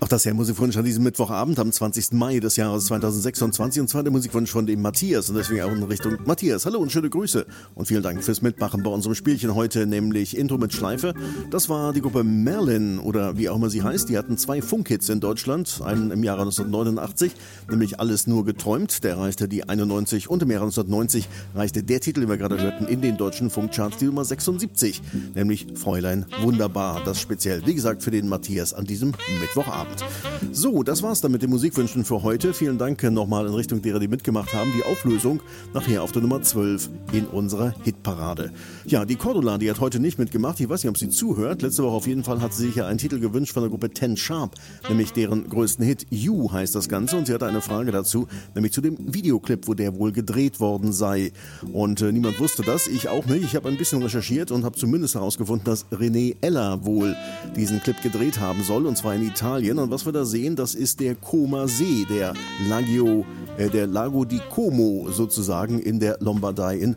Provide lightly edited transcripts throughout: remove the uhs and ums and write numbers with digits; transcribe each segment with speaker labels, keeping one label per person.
Speaker 1: Das ist der Musikwunsch an diesem Mittwochabend am 20. Mai des Jahres 2026 und zwar der Musikwunsch von dem Matthias und deswegen auch in Richtung Matthias. Hallo und schöne Grüße und vielen Dank fürs Mitmachen bei unserem Spielchen heute, nämlich Intro mit Schleife. Das war die Gruppe Merlin oder wie auch immer sie heißt. Die hatten 2 Funkhits in Deutschland, einen im Jahre 1989, nämlich Alles nur geträumt, der erreichte die 91 und im Jahre 1990 reichte der Titel, den wir gerade hörten, in den deutschen Funkcharts die Nummer 76, nämlich Fräulein Wunderbar. Das speziell, wie gesagt, für den Matthias an diesem Mittwochabend. So, das war's dann mit den Musikwünschen für heute. Vielen Dank nochmal in Richtung derer, die mitgemacht haben. Die Auflösung nachher auf der Nummer 12 in unserer Hitparade. Ja, die Cordula, die hat heute nicht mitgemacht. Ich weiß nicht, ob sie zuhört. Letzte Woche auf jeden Fall hat sie sich ja einen Titel gewünscht von der Gruppe Ten Sharp, nämlich deren größten Hit You heißt das Ganze. Und sie hatte eine Frage dazu, nämlich zu dem Videoclip, wo der wohl gedreht worden sei. Und niemand wusste das, ich auch nicht. Ich habe ein bisschen recherchiert und habe zumindest herausgefunden, dass René Eller wohl diesen Clip gedreht haben soll, und zwar in Italien. Und was wir da sehen, das ist der Como-See, der Lago di Como sozusagen in der Lombardei in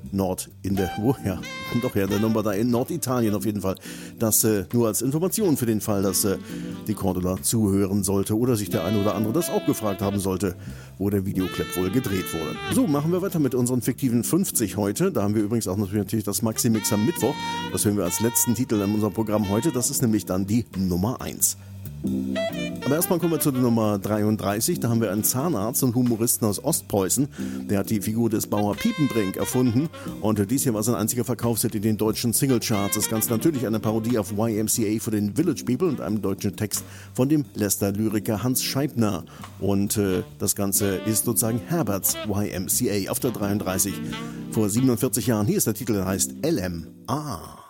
Speaker 1: der Lombardei in Norditalien auf jeden Fall. Das nur als Information für den Fall, dass die Cordula zuhören sollte oder sich der eine oder andere das auch gefragt haben sollte, wo der Videoclip wohl gedreht wurde. So, machen wir weiter mit unseren fiktiven 50 heute. Da haben wir übrigens auch natürlich das Maxi-Mix am Mittwoch. Das hören wir als letzten Titel in unserem Programm heute. Das ist nämlich dann die Nummer 1. Aber erstmal kommen wir zu der Nummer 33. Da haben wir einen Zahnarzt und Humoristen aus Ostpreußen. Der hat die Figur des Bauer Piepenbrink erfunden. Und dies hier war sein einziger Verkaufshit in den deutschen Singlecharts. Das Ganze natürlich eine Parodie auf YMCA für den Village People und einem deutschen Text von dem Leicester-Lyriker Hans Scheibner. Und das Ganze ist sozusagen Herberts YMCA auf der 33. Vor 47 Jahren. Hier ist der Titel, der heißt LMA.